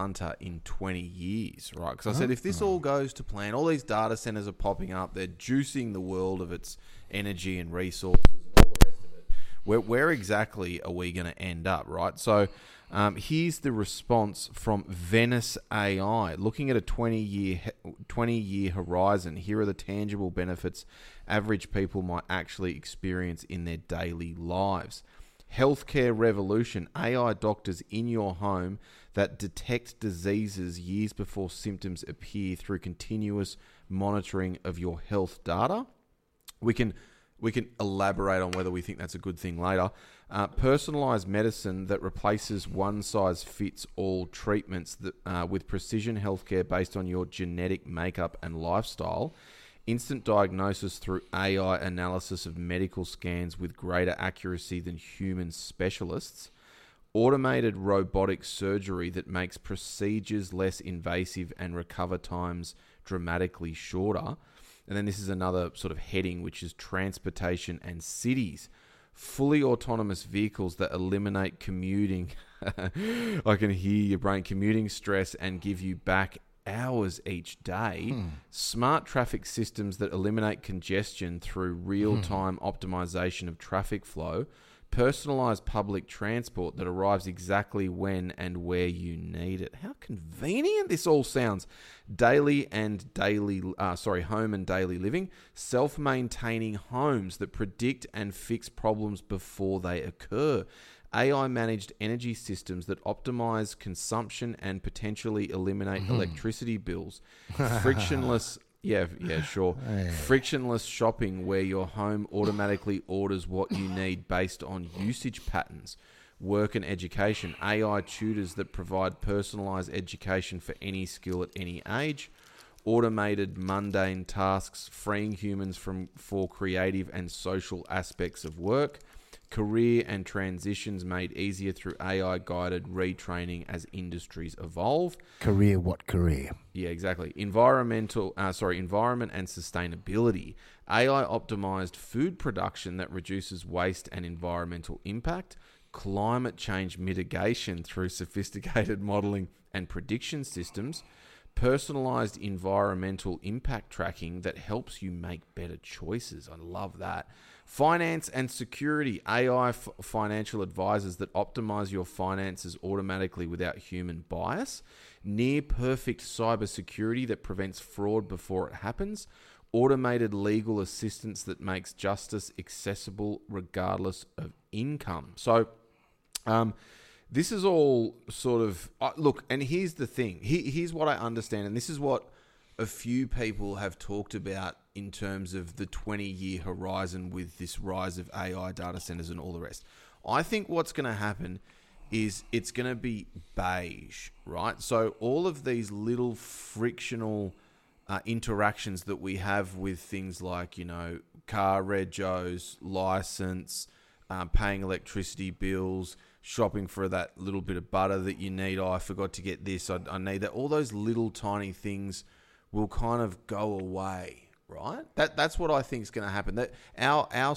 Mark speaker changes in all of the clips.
Speaker 1: punter in 20 years, right? Because I said, if this all goes to plan, all these data centers are popping up, they're juicing the world of its energy and resources and all the rest of it. Where exactly are we going to end up, right? So here's the response from Venice AI. Looking at a 20-year horizon, here are the tangible benefits average people might actually experience in their daily lives. Healthcare revolution, AI doctors in your home that detect diseases years before symptoms appear through continuous monitoring of your health data. We can elaborate on whether we think that's a good thing later. Personalized medicine that replaces one-size-fits-all treatments with precision healthcare based on your genetic makeup and lifestyle. Instant diagnosis through AI analysis of medical scans with greater accuracy than human specialists. Automated robotic surgery that makes procedures less invasive and recover times dramatically shorter. And then this is another sort of heading, which is transportation and cities. Fully autonomous vehicles that eliminate commuting. I can hear your brain, commuting stress and give you back hours each day. Smart traffic systems that eliminate congestion through real-time optimization of traffic flow. Personalized public transport that arrives exactly when and where you need it. How convenient this all sounds. Home and daily living. Self-maintaining homes that predict and fix problems before they occur. AI-managed energy systems that optimize consumption and potentially eliminate electricity bills. Frictionless... Yeah, sure. Frictionless shopping where your home automatically orders what you need based on usage patterns. Work and education. AI tutors that provide personalized education for any skill at any age. Automated mundane tasks, freeing humans for creative and social aspects of work. Career and transitions made easier through AI-guided retraining as industries evolve.
Speaker 2: Career, what career?
Speaker 1: Yeah, exactly. Environment and sustainability. AI-optimized food production that reduces waste and environmental impact. Climate change mitigation through sophisticated modeling and prediction systems. Personalized environmental impact tracking that helps you make better choices. I love that. Finance and security. AI financial advisors that optimize your finances automatically without human bias. Near perfect cybersecurity that prevents fraud before it happens. Automated legal assistance that makes justice accessible regardless of income. So, this is all sort of... look, and here's the thing. Here's what I understand, and this is what a few people have talked about in terms of the 20-year horizon with this rise of AI data centers and all the rest. I think what's going to happen is it's going to be beige, right? So all of these little frictional interactions that we have with things like, car regos, license, paying electricity bills, shopping for that little bit of butter that you need. Oh, I forgot to get this. I need that. All those little tiny things will kind of go away, right? That's what I think is going to happen. That our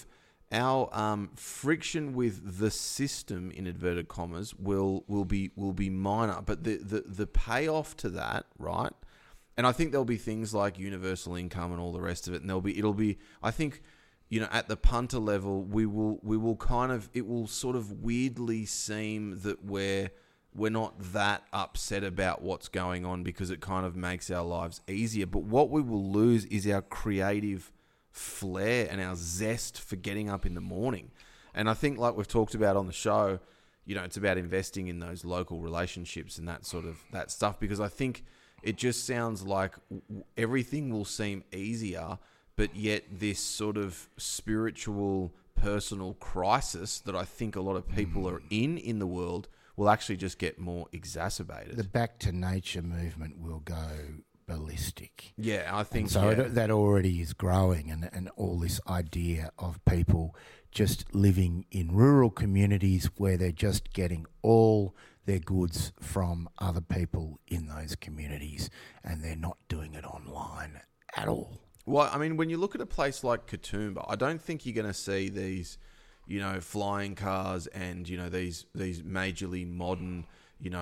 Speaker 1: friction with the system, in inverted commas, will be minor, but the payoff to that, right? And I think there'll be things like universal income and all the rest of it, and it'll be I think, at the punter level, it will sort of weirdly seem that we're not that upset about what's going on because it kind of makes our lives easier. But what we will lose is our creative flair and our zest for getting up in the morning. And I think, like we've talked about on the show, it's about investing in those local relationships and that stuff, because I think it just sounds like everything will seem easier, but yet this sort of spiritual, personal crisis that I think a lot of people are in the world will actually just get more exacerbated.
Speaker 2: The back to nature movement will go ballistic.
Speaker 1: Yeah, I think
Speaker 2: so. That already is growing, and all this idea of people just living in rural communities where they're just getting all their goods from other people in those communities, and they're not doing it online at all.
Speaker 1: Well, I mean, when you look at a place like Katoomba, I don't think you're going to see these, flying cars and, these majorly modern,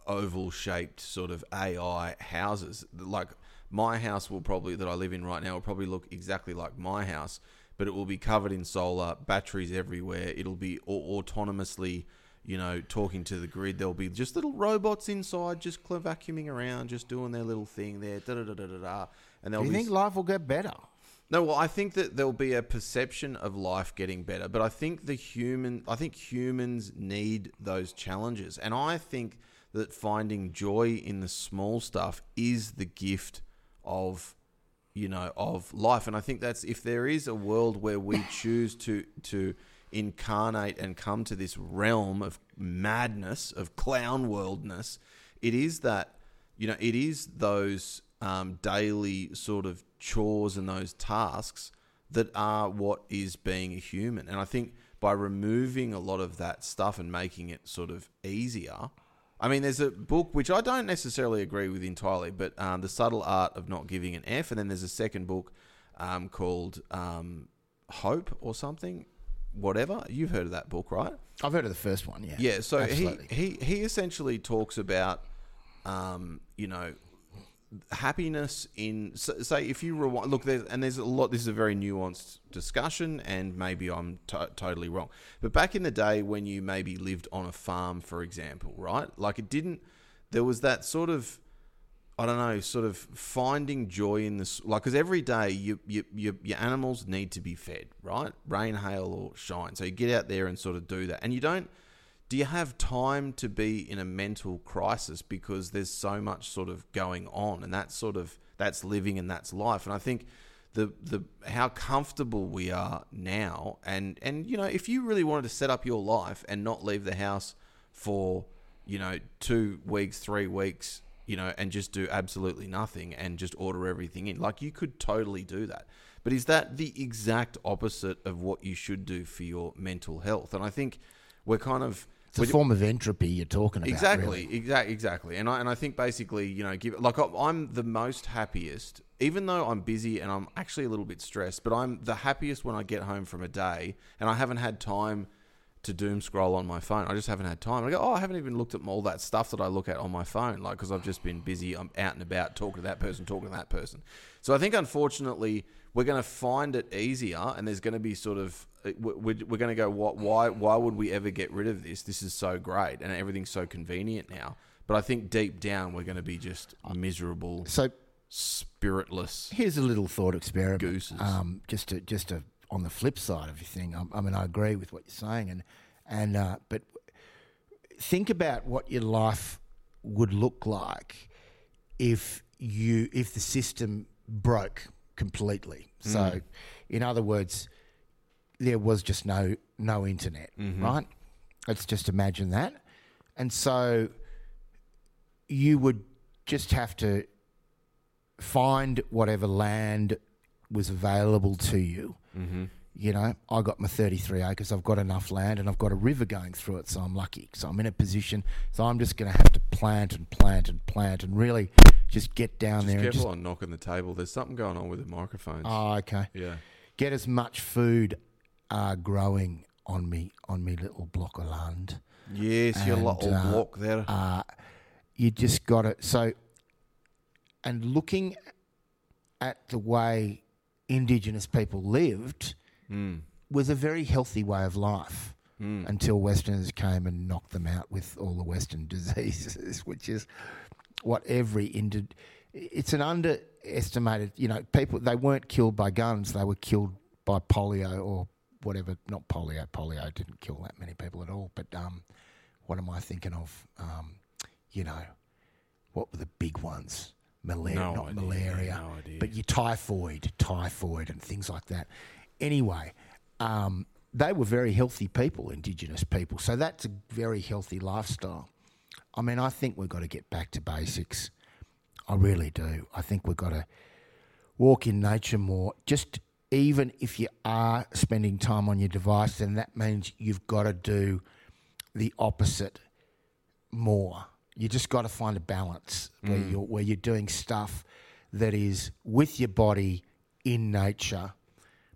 Speaker 1: oval-shaped sort of AI houses. Like my house that I live in right now will probably look exactly like my house, but it will be covered in solar, batteries everywhere. It'll be autonomously, talking to the grid. There'll be just little robots inside, just vacuuming around, just doing their little thing there. And
Speaker 2: Do you think life will get better?
Speaker 1: No, well, I think that there'll be a perception of life getting better, but I think humans need those challenges, and I think that finding joy in the small stuff is the gift of life. And I think that's, if there is a world where we choose to incarnate and come to this realm of madness, of clown worldness, it is that, it is those daily sort of chores and those tasks that are what is being a human. And I think by removing a lot of that stuff and making it sort of easier, I mean, there's a book which I don't necessarily agree with entirely, but The Subtle Art of Not Giving an F. And then there's a second book called Hope or something, whatever. You've heard of that book, right?
Speaker 2: I've heard of the first one, yeah.
Speaker 1: Yeah, so
Speaker 2: absolutely.
Speaker 1: he essentially talks about, happiness in, say, if you rewind, look, there's a lot, this is a very nuanced discussion, and maybe I'm totally wrong, but back in the day when you maybe lived on a farm, for example, right, like there was that sort of, I don't know, sort of finding joy in this, like, because every day your animals need to be fed, right, rain, hail or shine, so you get out there and sort of do that, and do you have time to be in a mental crisis because there's so much sort of going on, and that's living and that's life. And I think the how comfortable we are now, and if you really wanted to set up your life and not leave the house for 2 weeks, 3 weeks, and just do absolutely nothing and just order everything in, like, you could totally do that. But is that the exact opposite of what you should do for your mental health? And I think we're kind of,
Speaker 2: it's a form of entropy you're talking about.
Speaker 1: Exactly,
Speaker 2: really.
Speaker 1: Exactly. And I think basically, I'm the most happiest, even though I'm busy and I'm actually a little bit stressed, but I'm the happiest when I get home from a day and I haven't had time to doom scroll on my phone. I just haven't had time. I go, I haven't even looked at all that stuff that I look at on my phone, like, because I've just been busy. I'm out and about, talking to that person. So I think, unfortunately, we're going to find it easier, and there's going to be sort of, we're going to go, why would we ever get rid of this? This is so great, and everything's so convenient now. But I think deep down, we're going to be just miserable, spiritless.
Speaker 2: Here's a little thought experiment.
Speaker 1: Gooses.
Speaker 2: Just to on the flip side of your thing, I mean, I agree with what you're saying, but think about what your life would look like if the system broke completely. So, in other words, there was just no internet, right? Let's just imagine that. And so you would just have to find whatever land was available to you. I got my 33 acres. I've got enough land and I've got a river going through it, so I'm lucky. So I'm in a position. So I'm just going to have to plant and really just get down there.
Speaker 1: Just careful on knocking the table. There's something going on with the microphones.
Speaker 2: Oh, okay.
Speaker 1: Yeah.
Speaker 2: Get as much food growing on me little block of land.
Speaker 1: Yes, your little block there.
Speaker 2: You just got to... So, and looking at the way Indigenous people lived was a very healthy way of life until Westerners came and knocked them out with all the Western diseases, which is what it's an underestimated, people, they weren't killed by guns, they were killed by polio or whatever, not polio. Polio didn't kill that many people at all, but what am I thinking of? What were the big ones? Malaria, but your typhoid and things like that. Anyway, they were very healthy people, Indigenous people. So that's a very healthy lifestyle. I mean, I think we've got to get back to basics. I really do. I think we've got to walk in nature more. Just even if you are spending time on your device, then that means you've got to do the opposite more. You just got to find a balance where you're doing stuff that is with your body in nature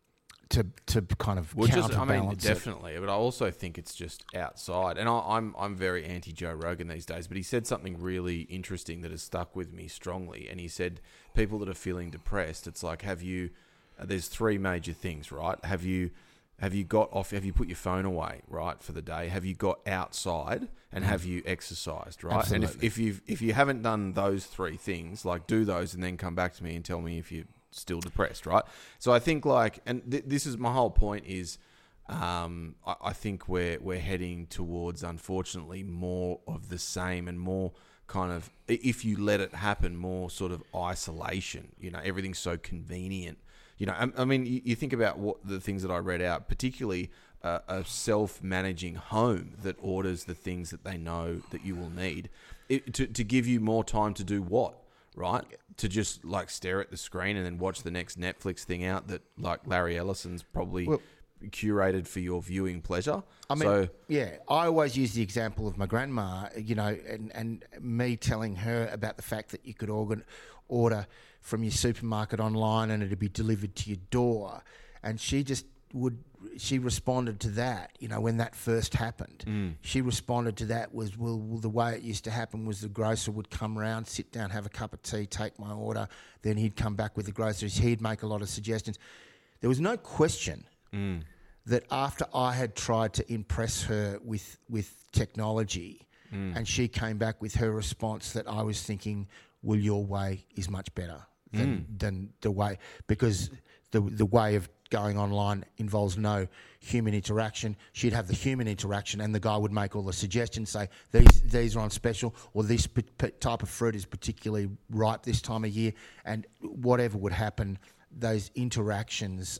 Speaker 2: to kind of
Speaker 1: Well,
Speaker 2: counterbalance it.
Speaker 1: definitely. But I also think it's just outside. And I'm very anti Joe Rogan these days. But he said something really interesting that has stuck with me strongly. And he said, people that are feeling depressed, it's like, there's three major things, right? Have you put your phone away, right, for the day? Have you got outside, and have you exercised, right?
Speaker 2: Absolutely.
Speaker 1: And if you haven't done those three things, like, do those and then come back to me and tell me if you're still depressed, right? So I think, like, and this is my whole point is, I think we're heading towards, unfortunately, more of the same and more kind of, if you let it happen, more sort of isolation. Everything's so convenient. I mean, you think about what the things that I read out, particularly a self-managing home that orders the things that they know that you will need to give you more time to do what, right? To just like stare at the screen and then watch the next Netflix thing out that like Larry Ellison's probably curated for your viewing pleasure.
Speaker 2: I mean, I always use the example of my grandma, and me telling her about the fact that you could order from your supermarket online and it'd be delivered to your door. And she responded to that, when that first happened. She responded to that was, the way it used to happen was the grocer would come round, sit down, have a cup of tea, take my order, then he'd come back with the groceries. He'd make a lot of suggestions. There was no question that after I had tried to impress her with technology and she came back with her response that I was thinking, well, your way is much better than the way, because the way of going online involves no human interaction. She'd have the human interaction and the guy would make all the suggestions, say, these are on special, or this type of fruit is particularly ripe this time of year, and whatever would happen, those interactions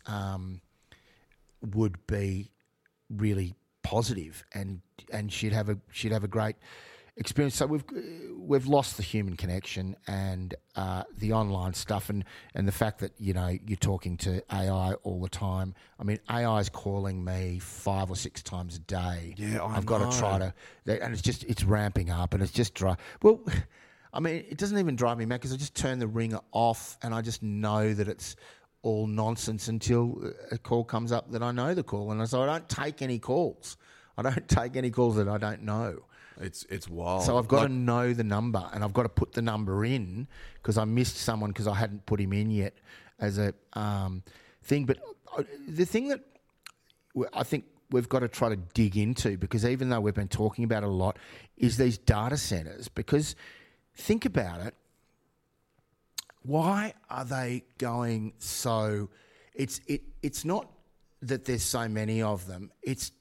Speaker 2: would be really positive, and she'd have a great experience. So we've lost the human connection and the online stuff, and the fact that you're talking to AI all the time. I mean, AI is calling me 5 or 6 times a day.
Speaker 1: Yeah,
Speaker 2: I've got to try to, and it's ramping up, and it's just dry. Well, I mean, it doesn't even drive me mad because I just turn the ringer off, and I just know that it's all nonsense until a call comes up that I know the call, and so I don't take any calls. I don't take any calls that I don't know.
Speaker 1: It's wild.
Speaker 2: So I've got to know the number, and I've got to put the number in because I missed someone because I hadn't put him in yet as a thing. But the thing that I think we've got to try to dig into, because even though we've been talking about it a lot, is these data centers. Because think about it. Why are they going so? It's not that there's so many of them. It's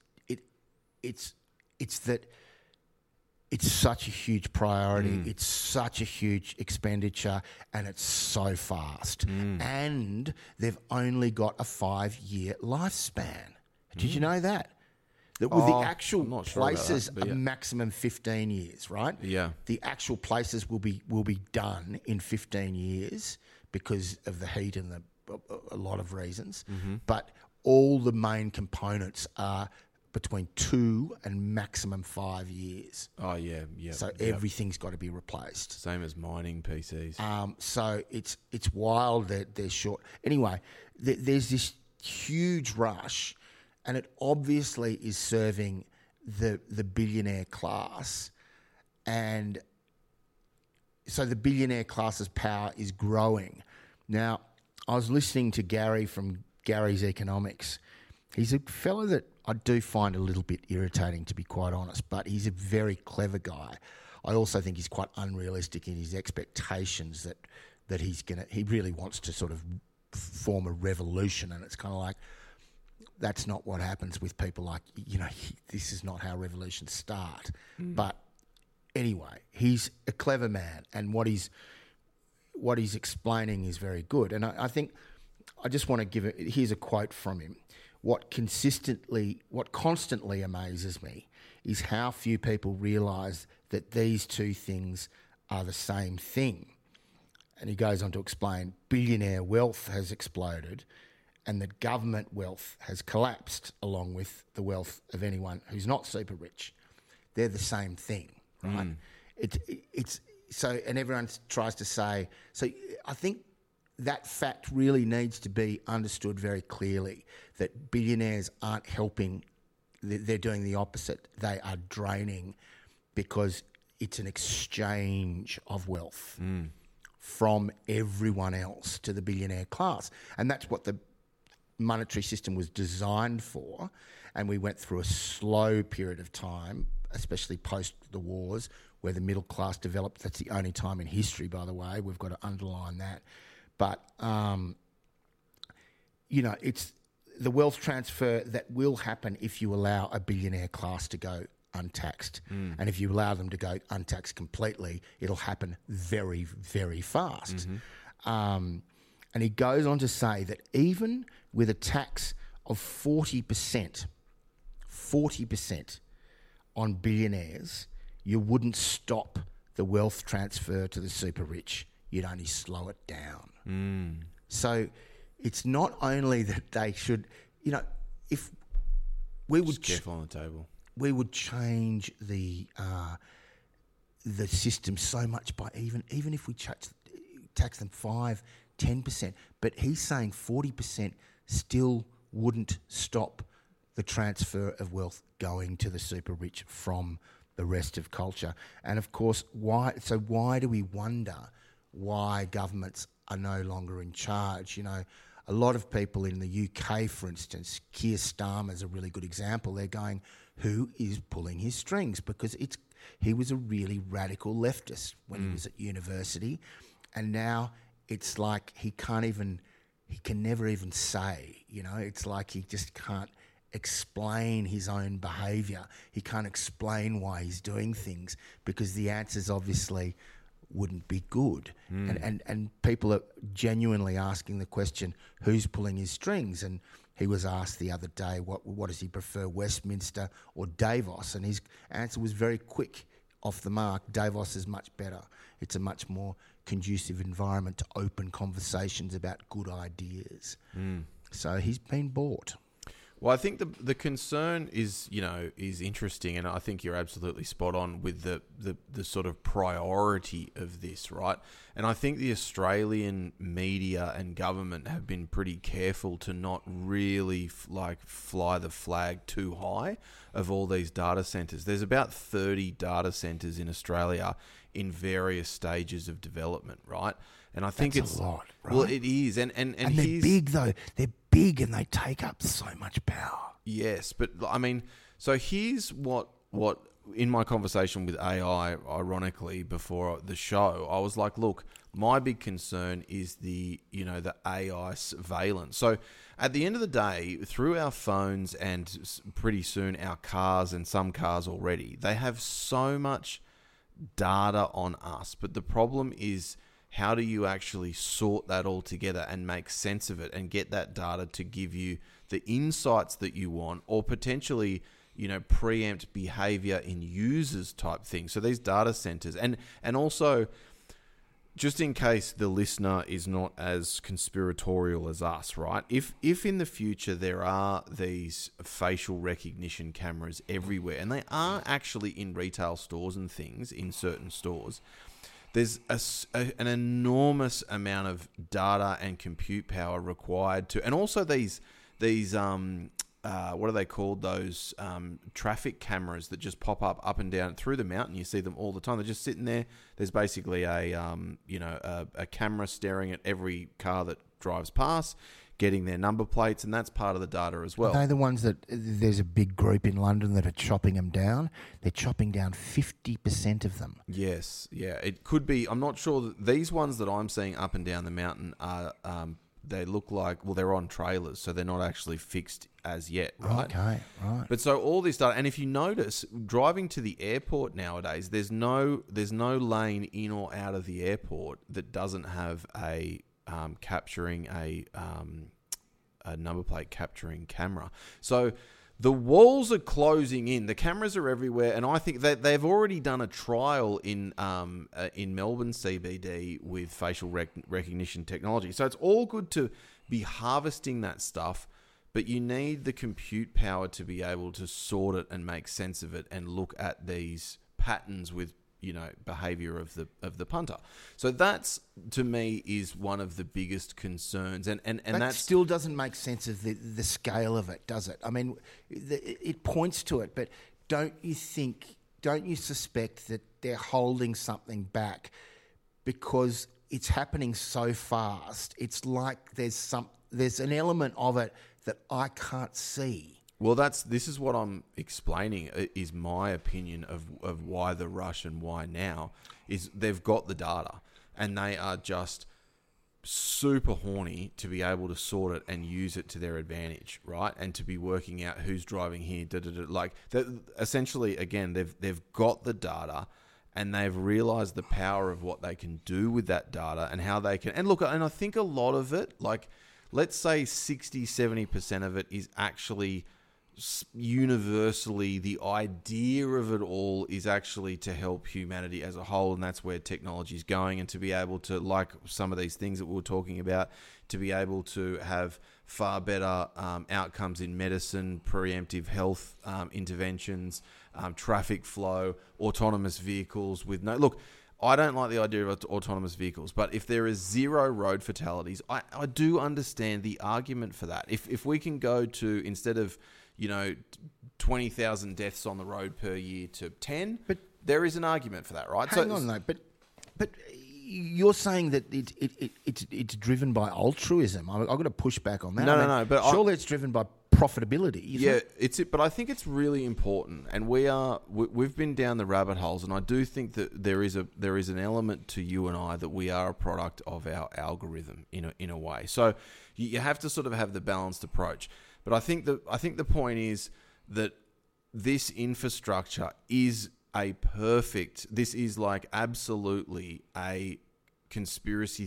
Speaker 2: that it's such a huge priority. It's such a huge expenditure, and it's so fast. And they've only got a 5-year lifespan. Did you know that? That with the actual places, a maximum 15 years, right?
Speaker 1: Yeah.
Speaker 2: The actual places will be done in 15 years because of the heat and a lot of reasons. But all the main components are between 2 and maximum 5 years.
Speaker 1: Oh yeah.
Speaker 2: So everything's got to be replaced.
Speaker 1: Same as mining PCs.
Speaker 2: So it's wild that they're short. Anyway, there's this huge rush, and it obviously is serving the billionaire class, and so the billionaire class's power is growing. Now, I was listening to Gary from Gary's Economics. He's a fellow that I do find a little bit irritating, to be quite honest, but he's a very clever guy. I also think he's quite unrealistic in his expectations that he really wants to sort of form a revolution, and it's kind of like, that's not what happens with people like, this is not how revolutions start. But anyway, he's a clever man, and what he's explaining is very good. And I think I just want to here's a quote from him. What constantly amazes me is how few people realise that these two things are the same thing. And he goes on to explain, billionaire wealth has exploded and that government wealth has collapsed along with the wealth of anyone who's not super rich. They're the same thing, right? It's so, and everyone tries to say, so I think that fact really needs to be understood very clearly, that billionaires aren't helping. They're doing the opposite. They are draining, because it's an exchange of wealth from everyone else to the billionaire class. And that's what the monetary system was designed for. And we went through a slow period of time, especially post the wars, where the middle class developed. That's the only time in history, by the way. We've got to underline that. But, it's the wealth transfer that will happen if you allow a billionaire class to go untaxed. And if you allow them to go untaxed completely, it'll happen very, very fast. And he goes on to say that even with a tax of 40% on billionaires, you wouldn't stop the wealth transfer to the super rich. You'd only slow it down. So it's not only that they should, if we would...
Speaker 1: Just careful on the table.
Speaker 2: We would change the system so much by even if we tax them 5-10%. But he's saying 40% still wouldn't stop the transfer of wealth going to the super rich from the rest of culture. And of course, why do we wonder why governments are no longer in charge? A lot of people in the UK, for instance, Keir Starmer is a really good example. They're going, who is pulling his strings? Because he was a really radical leftist when he was at university, and now it's like he can never even say, it's like he just can't explain his own behaviour. He can't explain why he's doing things, because the answers obviously wouldn't be good. And people are genuinely asking the question, who's pulling his strings? And he was asked the other day, what does he prefer, Westminster or Davos? And his answer was very quick, off the mark. Davos is much better. It's a much more conducive environment to open conversations about good ideas. So he's been bought.
Speaker 1: Well, I think the concern is interesting, and I think you're absolutely spot on with the sort of priority of this, right? And I think the Australian media and government have been pretty careful to not really fly the flag too high of all these data centres. There's about 30 data centres in Australia in various stages of development, right? And I think
Speaker 2: it's a lot, right?
Speaker 1: Well, it is, and
Speaker 2: they're big though. They're big and they take up so much power.
Speaker 1: Yes, but I mean, so here's what in my conversation with AI, ironically, before the show, I was like, look, my big concern is the AI surveillance. So at the end of the day, through our phones and pretty soon our cars, and some cars already, they have so much data on us. But the problem is, how do you actually sort that all together and make sense of it and get that data to give you the insights that you want, or potentially, preempt behavior in users type things? So these data centers, and also, just in case the listener is not as conspiratorial as us, right? If in the future there are these facial recognition cameras everywhere, and they are actually in retail stores and things, in certain stores, there's an enormous amount of data and compute power required to, and also these what are they called? Those traffic cameras that just pop up and down through the mountain. You see them all the time. They're just sitting there. There's basically a camera staring at every car that drives past, getting their number plates, and that's part of the data as well.
Speaker 2: Are they the ones that there's a big group in London that are chopping them down? They're chopping down 50% of them.
Speaker 1: Yes, yeah. It could be. I'm not sure. That these ones that I'm seeing up and down the mountain are, they look like, well, they're on trailers, so they're not actually fixed as yet, right?
Speaker 2: Okay, right.
Speaker 1: But so all this data, and if you notice, driving to the airport nowadays, there's no lane in or out of the airport that doesn't have a capturing a number plate capturing camera. So the walls are closing in. The cameras are everywhere, and I think that they've already done a trial in Melbourne CBD with facial recognition technology. So it's all good to be harvesting that stuff, but you need the compute power to be able to sort it and make sense of it and look at these patterns with behavior of the punter. So that's, to me, is one of the biggest concerns, and that
Speaker 2: still doesn't make sense of the scale of it, does it? I mean, it points to it, but don't you suspect that they're holding something back because it's happening so fast? It's like there's an element of it that I can't see.
Speaker 1: Well, this is what I'm explaining, is my opinion of why the rush and why now, is they've got the data and they are just super horny to be able to sort it and use it to their advantage, right? And to be working out who's driving here, like essentially, again, they've got the data and they've realized the power of what they can do with that data and how they can. And look, and I think a lot of it, like let's say 60-70% of it is actually universally, the idea of it all is actually to help humanity as a whole, and that's where technology is going. And to be able to, like some of these things that we were talking about, to be able to have far better outcomes in medicine, preemptive health interventions, traffic flow, autonomous vehicles with no... Look, I don't like the idea of autonomous vehicles, but if there is 0 road fatalities, I do understand the argument for that. If we can go to, instead of 20,000 deaths on the road per year to 10, but there is an argument for that, right?
Speaker 2: Hang on, though, but you're saying that it's driven by altruism. I've got to push back on that.
Speaker 1: No. But
Speaker 2: surely it's driven by profitability. Isn't it?
Speaker 1: But I think it's really important, and we've been down the rabbit holes, and I do think that there is an element to you and I that we are a product of our algorithm in a way. So you have to sort of have the balanced approach. But I think the point is that this infrastructure is this is like absolutely a conspiracy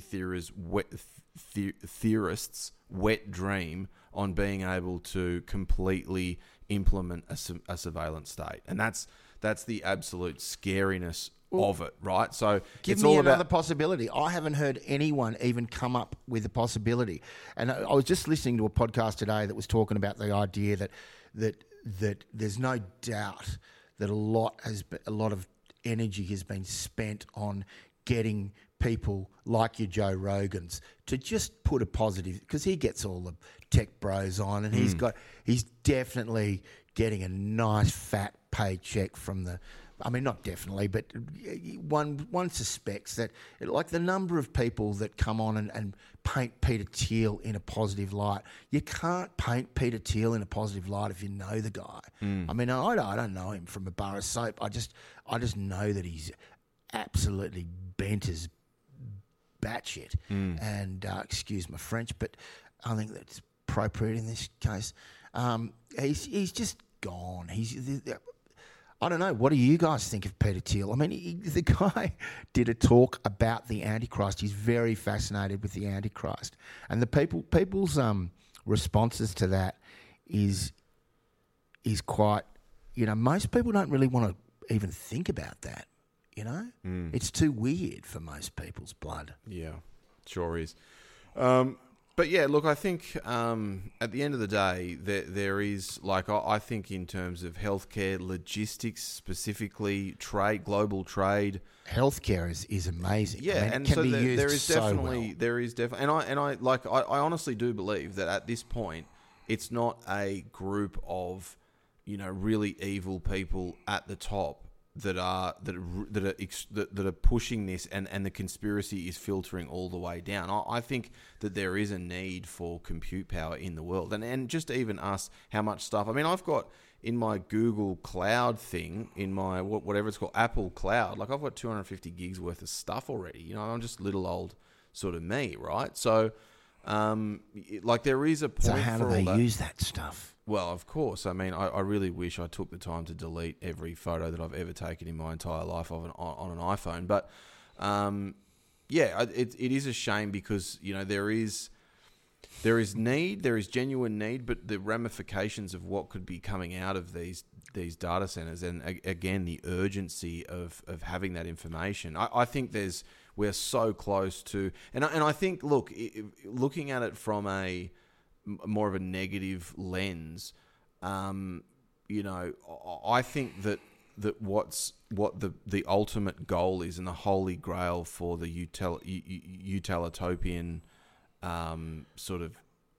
Speaker 1: theorists' wet dream on being able to completely implement a surveillance state. And that's the absolute scariness of it, right? So
Speaker 2: give
Speaker 1: it's
Speaker 2: me
Speaker 1: all
Speaker 2: another
Speaker 1: about
Speaker 2: possibility. I haven't heard anyone even come up with a possibility. And I was just listening to a podcast today that was talking about the idea that there's no doubt that a lot of energy has been spent on getting people like your Joe Rogans to just put a positive, because he gets all the tech bros on, and he's definitely getting a nice fat paycheck from the. I mean, not definitely, but one suspects that, like, the number of people that come on and paint Peter Thiel in a positive light. You can't paint Peter Thiel in a positive light if you know the guy. I mean, I don't know him from a bar of soap. I just know that he's absolutely bent as batshit. And excuse my French, but I think that's appropriate in this case. He's just gone. I don't know. What do you guys think of Peter Thiel? I mean, the guy did a talk about the Antichrist. He's very fascinated with the Antichrist, and the people's responses to that is quite. Most people don't really want to even think about that. It's too weird for most people's blood.
Speaker 1: Yeah, sure is. But yeah, look, I think at the end of the day, there is, like, I think in terms of healthcare, logistics specifically, trade, global trade.
Speaker 2: Healthcare is amazing.
Speaker 1: Yeah,
Speaker 2: I mean,
Speaker 1: and
Speaker 2: can
Speaker 1: so
Speaker 2: be
Speaker 1: there
Speaker 2: used
Speaker 1: is
Speaker 2: so
Speaker 1: definitely
Speaker 2: well.
Speaker 1: there is definitely, and I honestly do believe that at this point, it's not a group of really evil people at the top that are pushing this, and the conspiracy is filtering all the way down. I think that there is a need for compute power in the world, and just even us, how much stuff. I mean, I've got in my Google Cloud thing, in my whatever it's called, Apple Cloud, like I've got 250 gigs worth of stuff already. I'm just little old sort of me, right? So, like, there is a point.
Speaker 2: So how do they use that stuff?
Speaker 1: Well, of course. I mean, I really wish I took the time to delete every photo that I've ever taken in my entire life on an iPhone. But, it is a shame because, there is need, there is genuine need, but the ramifications of what could be coming out of these data centers, and again, the urgency of having that information. I think we're so close to, and I think, looking at it from a more of a negative lens, I think that what the ultimate goal is and the holy grail for the utilitarian sort of,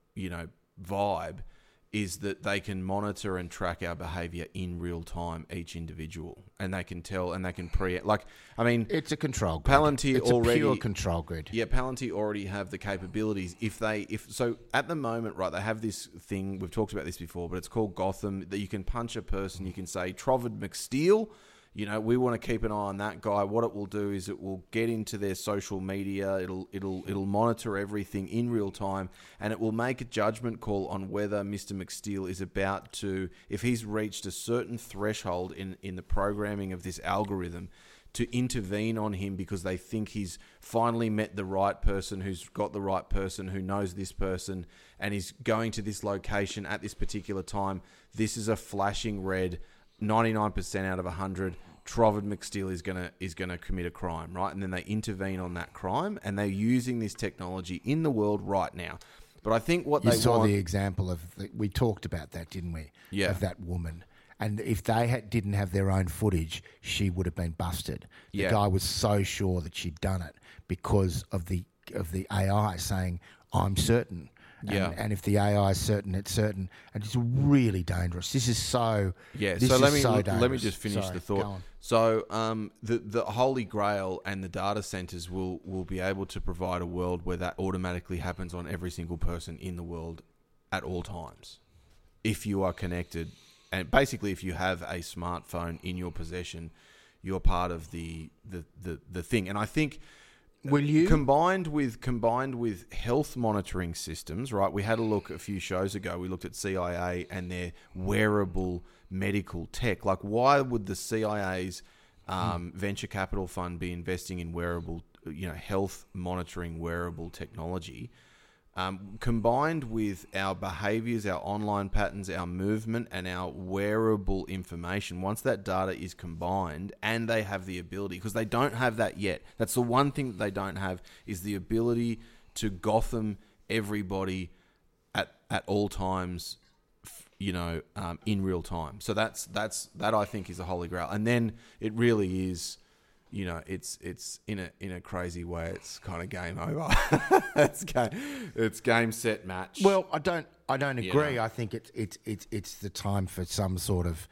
Speaker 1: vibe is that they can monitor and track our behavior in real time, each individual, and they can tell and they can
Speaker 2: it's a control grid.
Speaker 1: Palantir
Speaker 2: it's
Speaker 1: already,
Speaker 2: a pure control grid.
Speaker 1: Yeah, Palantir already have the capabilities. So at the moment, right, they have this thing, we've talked about this before, but it's called Gotham, that you can punch a person, you can say, Trovard McSteele, we want to keep an eye on that guy. What it will do is it will get into their social media. It'll monitor everything in real time, and it will make a judgment call on whether Mr. McSteele is about to, if he's reached a certain threshold in the programming of this algorithm, to intervene on him because they think he's finally met the right person, who's got the right person, who knows this person, and is going to this location at this particular time. This is a flashing red. 99% out of 100, Trovard McSteele is gonna commit a crime, right? And then they intervene on that crime, and they're using this technology in the world right now. But I think what
Speaker 2: you
Speaker 1: they
Speaker 2: saw
Speaker 1: want,
Speaker 2: the example of we talked about that, didn't we?
Speaker 1: Yeah.
Speaker 2: Of that woman, and if they didn't have their own footage, she would have been busted. The guy was so sure that she'd done it because of the AI saying, "I'm certain." And if the AI is certain, it's certain, and it's really dangerous. This is so.
Speaker 1: Yeah.
Speaker 2: This
Speaker 1: so let
Speaker 2: is
Speaker 1: me just finish
Speaker 2: Sorry,
Speaker 1: the thought. So the Holy Grail and the data centers will be able to provide a world where that automatically happens on every single person in the world at all times, if you are connected, and basically if you have a smartphone in your possession, you're part of the thing. And I think.
Speaker 2: Will you
Speaker 1: combined with health monitoring systems, right? We had a look a few shows ago. We looked at CIA and their wearable medical tech. Like, why would the CIA's venture capital fund be investing in wearable, health monitoring wearable technology? Combined with our behaviors, our online patterns, our movement, and our wearable information, once that data is combined and they have the ability, because they don't have that yet, that's the one thing that they don't have, is the ability to Gotham everybody at all times, in real time. So that I think is the holy grail. And then it really is, it's in a crazy way. It's kind of game over. it's game set match.
Speaker 2: Well, I don't agree. I think it's the time for some sort of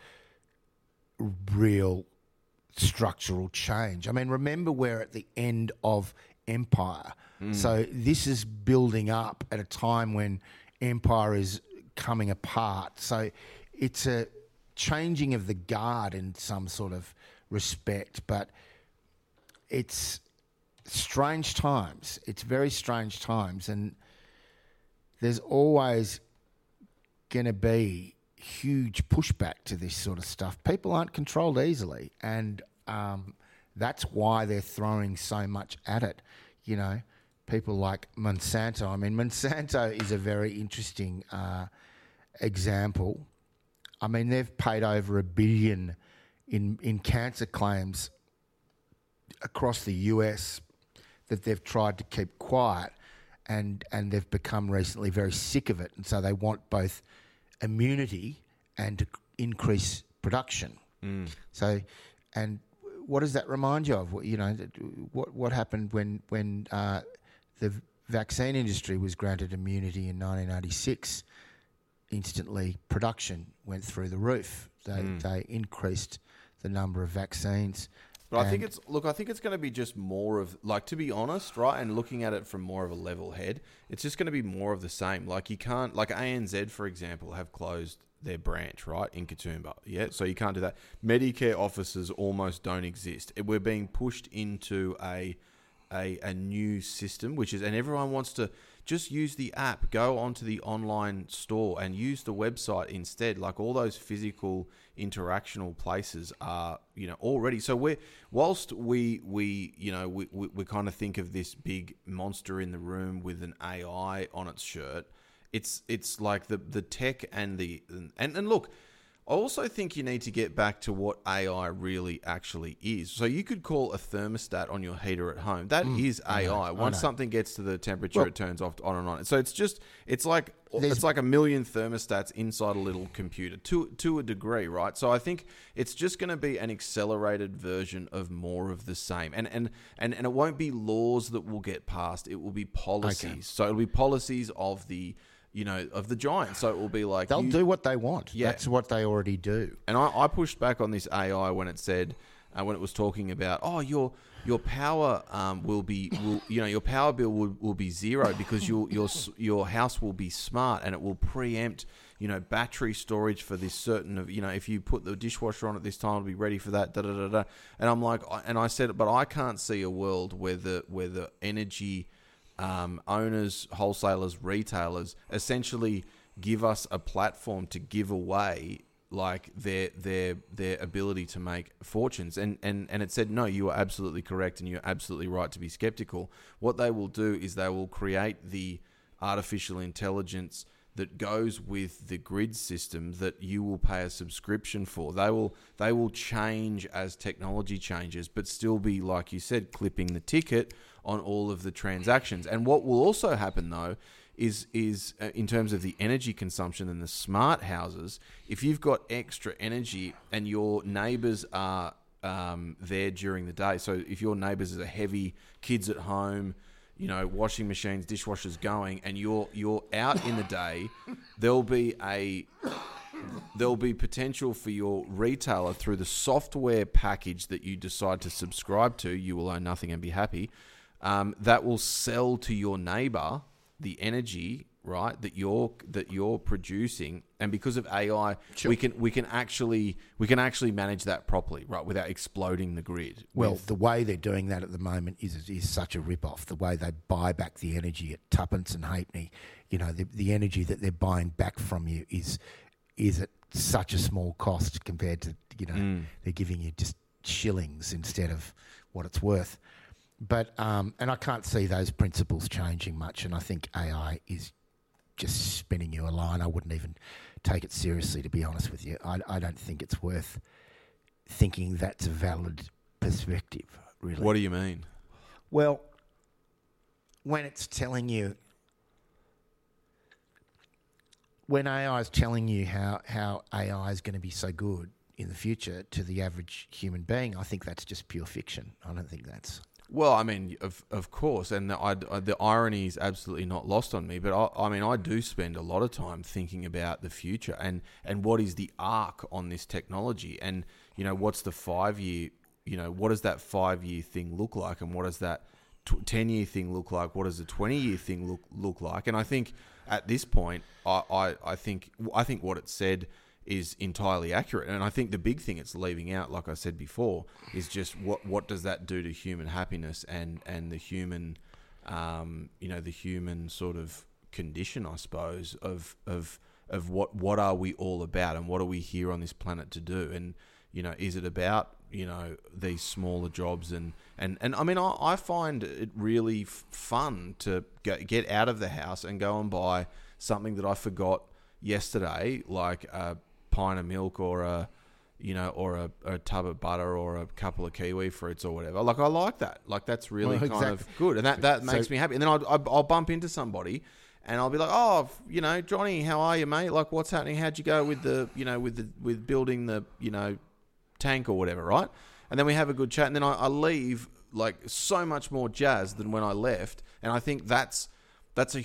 Speaker 2: real structural change. I mean, remember we're at the end of Empire, so this is building up at a time when Empire is coming apart. So it's a changing of the guard in some sort of respect, but. It's strange times. It's very strange times, and there's always going to be huge pushback to this sort of stuff. People aren't controlled easily, and that's why they're throwing so much at it. People like Monsanto. I mean, Monsanto is a very interesting example. I mean, they've paid over $1 billion in cancer claims across the US that they've tried to keep quiet, and they've become recently very sick of it, and so they want both immunity and to increase production. So, and what does that remind you of? What happened when the vaccine industry was granted immunity in 1986? Instantly, production went through the roof. They increased the number of vaccines.
Speaker 1: But I think it's going to be just more of, like, to be honest, right, and looking at it from more of a level head, it's just going to be more of the same. Like, you can't, like ANZ, for example, have closed their branch, right, in Katoomba, yeah? So you can't do that. Medicare offices almost don't exist. We're being pushed into a new system, which is, and everyone wants to just use the app, go onto the online store and use the website instead. Like, all those physical interactional places are, already. So we kind of think of this big monster in the room with an AI on its shirt. It's like the tech and look, I also think you need to get back to what AI really actually is. So you could call a thermostat on your heater at home. That is AI. Once something gets to the temperature, it turns off on and on. So it's like a million thermostats inside a little computer to a degree, right? So I think it's just going to be an accelerated version of more of the same. And it won't be laws that will get passed. It will be policies. Okay. So it'll be policies of the of the giants. So it will be like...
Speaker 2: They'll do what they want. Yeah. That's what they already do.
Speaker 1: And I pushed back on this AI when it said, when it was talking about, your power your power bill will be zero because your house will be smart and it will preempt, battery storage for this certain of, if you put the dishwasher on at this time, it'll be ready for that, da da da da. And I'm like, and I said, but I can't see a world where the energy... owners, wholesalers, retailers essentially give us a platform to give away like their ability to make fortunes. And it said, no, you are absolutely correct and you're absolutely right to be skeptical. What they will do is they will create the artificial intelligence that goes with the grid system that you will pay a subscription for. They will change as technology changes, but still be, like you said, clipping the ticket on all of the transactions. And what will also happen though is in terms of the energy consumption and the smart houses, if you've got extra energy and your neighbors are there during the day, so if your neighbors are heavy, kids at home, washing machines, dishwashers going, and you're out in the day, there'll be potential for your retailer through the software package that you decide to subscribe to. You will own nothing and be happy. That will sell to your neighbor the energy, right, that you're producing, and because of AI, sure, we can actually manage that properly, right, without exploding the grid.
Speaker 2: Well, the way they're doing that at the moment is such a rip-off. The way they buy back the energy at tuppence and halfpenny, the energy that they're buying back from you is at such a small cost compared to they're giving you just shillings instead of what it's worth. But and I can't see those principles changing much, and I think AI is just spinning you a line. I wouldn't even take it seriously, to be honest with you. I don't think it's worth thinking that's a valid perspective, really.
Speaker 1: What do you mean?
Speaker 2: Well, when it's telling you, when AI is telling you how AI is going to be so good in the future to the average human being, I think that's just pure fiction. I don't think that's...
Speaker 1: Well, I mean, of course, and the irony is absolutely not lost on me. But I do spend a lot of time thinking about the future and what is the arc on this technology, and what's the 5-year, what does that 5-year thing look like, and what does that 10-year thing look like? What does the 20-year thing look like? And I think at this point, I think what it said is entirely accurate, and I think the big thing it's leaving out, like I said before, is just what does that do to human happiness and the human the human sort of condition, I suppose, of what are we all about and what are we here on this planet to do, and is it about these smaller jobs and I mean I find it really fun to get out of the house and go and buy something that I forgot yesterday, like a pint of milk or a tub of butter or a couple of kiwi fruits or whatever. Like, I like that. Like, that's really kind of good, and that makes me happy. And then I'll bump into somebody and I'll be like, oh, Johnny, how are you, mate? Like, what's happening? How'd you go with with building the tank or whatever, right? And then we have a good chat, and then I leave like so much more jazzed than when I left. And I think that's a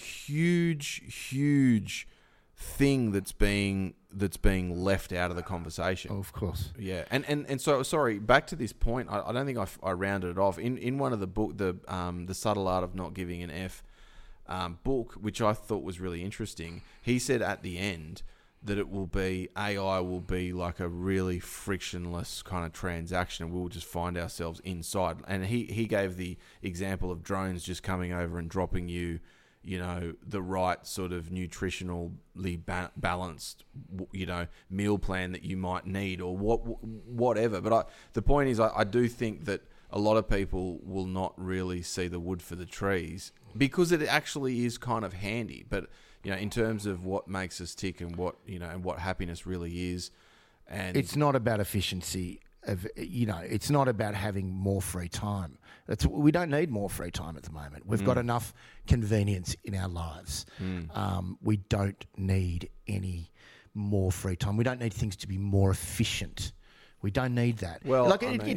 Speaker 1: huge thing that's being left out of the conversation.
Speaker 2: Oh, of course.
Speaker 1: Yeah. And so, sorry, back to this point, I don't think I rounded it off. In one of the book, the Subtle Art of Not Giving an F book, which I thought was really interesting, he said at the end that AI will be like a really frictionless kind of transaction, and we'll just find ourselves inside. And he gave the example of drones just coming over and dropping you the right sort of nutritionally balanced, meal plan that you might need, or whatever. But the point is, I do think that a lot of people will not really see the wood for the trees, because it actually is kind of handy. But in terms of what makes us tick and what and what happiness really is, And
Speaker 2: it's not about efficiency. It's not about having more free time. We don't need more free time at the moment. We've got enough convenience in our lives. We don't need any more free time. We don't need things to be more efficient. We don't need that.
Speaker 1: Well,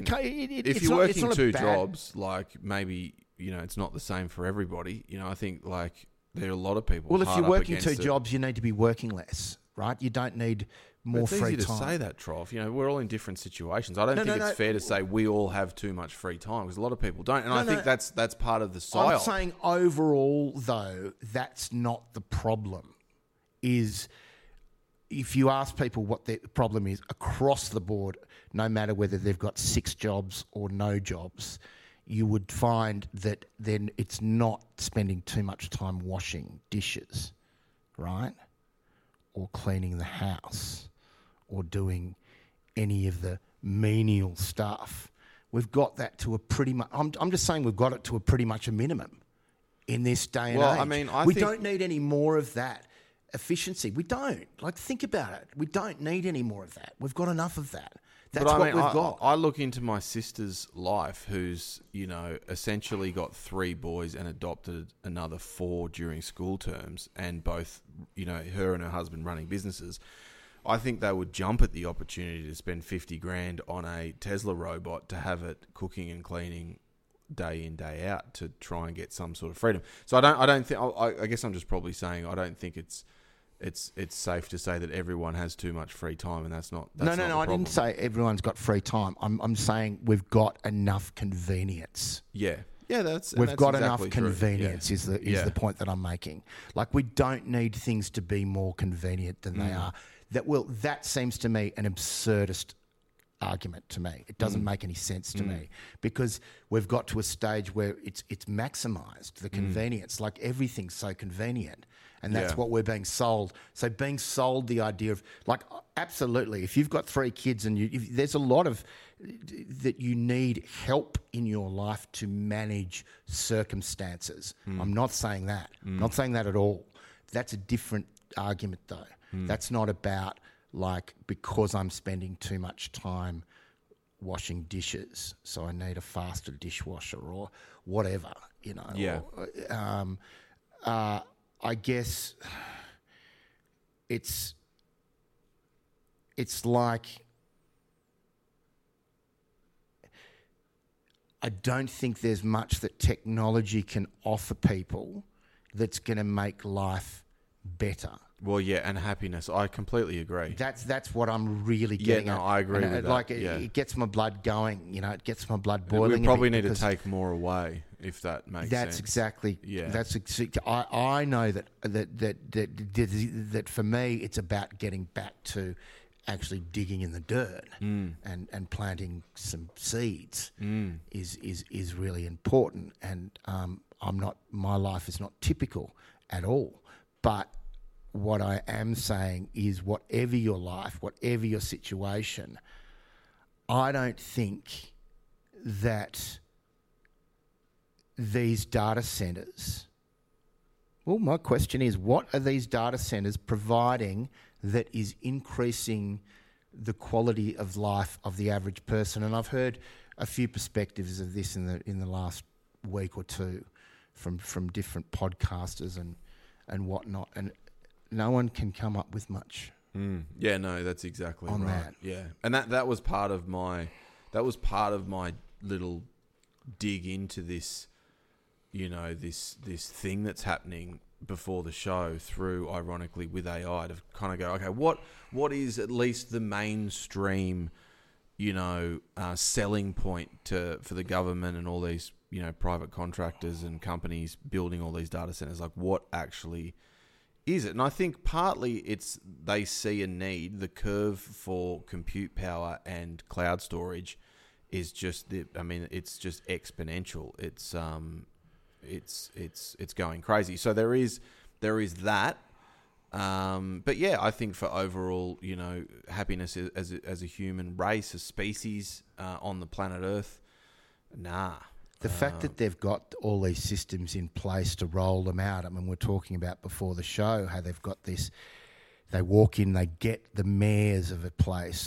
Speaker 2: if
Speaker 1: you're working two jobs, like maybe it's not the same for everybody. I think like there are a lot of people.
Speaker 2: Well, if you're working two jobs, you need to be working less, right? You don't need more free time.
Speaker 1: It's easy to say that, Troff. We're all in different situations. I don't think it's fair to say we all have too much free time because a lot of people don't. And I think that's part of the style.
Speaker 2: I'm saying overall, though, that's not the problem. Is if you ask people what the problem is across the board, no matter whether they've got 6 jobs or no jobs, you would find that then it's not spending too much time washing dishes, right? Or cleaning the house, or doing any of the menial stuff. We've got that to a pretty much... I'm just saying we've got it to a pretty much a minimum in this day and age. We don't need any more of that efficiency. We don't. Like, think about it. We don't need any more of that. We've got enough of that. That's what we've got.
Speaker 1: I look into my sister's life, who's, essentially got 3 boys and adopted another 4 during school terms, and both, her and her husband running businesses. I think they would jump at the opportunity to spend $50,000 on a Tesla robot to have it cooking and cleaning day in, day out to try and get some sort of freedom. So I don't think. I guess I'm just probably saying I don't think it's safe to say that everyone has too much free time, and that's not. No.
Speaker 2: I didn't say everyone's got free time. I'm saying we've got enough convenience.
Speaker 1: Yeah,
Speaker 2: we've got
Speaker 1: exactly
Speaker 2: enough convenience. Is the point that I'm making? Like, we don't need things to be more convenient than they are. That seems to me an absurdist argument to me. It doesn't make any sense to me, because we've got to a stage where it's maximised, the convenience. Like, everything's so convenient. And that's what we're being sold. So being sold the idea of, like, absolutely, if you've got 3 kids and there's a lot of that you need help in your life to manage circumstances. I'm not saying that. I'm not saying that at all. That's a different argument, though. That's not about, like, because I'm spending too much time washing dishes, so I need a faster dishwasher or whatever,
Speaker 1: Yeah.
Speaker 2: I guess it's like, I don't think there's much that technology can offer people that's going to make life better.
Speaker 1: Well, yeah, and happiness. I completely agree.
Speaker 2: That's what I'm really getting at.
Speaker 1: I agree with that.
Speaker 2: Like, it gets my blood going. It gets my blood boiling.
Speaker 1: We probably need to take more away, if that makes sense.
Speaker 2: That's exactly. Yeah. That's I know that for me, it's about getting back to actually digging in the dirt and planting some seeds is really important. And my life is not typical at all, but what I am saying is, whatever your life, whatever your situation, I don't think that these data centres... Well, my question is, what are these data centres providing that is increasing the quality of life of the average person? And I've heard a few perspectives of this in the last week or two from different podcasters and whatnot, and no one can come up with much.
Speaker 1: Yeah, no, that's exactly
Speaker 2: on
Speaker 1: right.
Speaker 2: That.
Speaker 1: Yeah, and that was part of my little dig into this, this thing that's happening before the show, through, ironically, with AI, to kind of go, okay, what is at least the mainstream, selling point for the government and all these, private contractors and companies building all these data centers? Like, what actually is it? And I think partly it's they see a need. The curve for compute power and cloud storage is just it's just exponential. It's going crazy. So there is that. But yeah, I think for overall, happiness as a human race, a species on the planet Earth, nah.
Speaker 2: The fact that they've got all these systems in place to roll them out. I mean, we're talking about before the show how they've got this. They walk in, they get the mayors of a place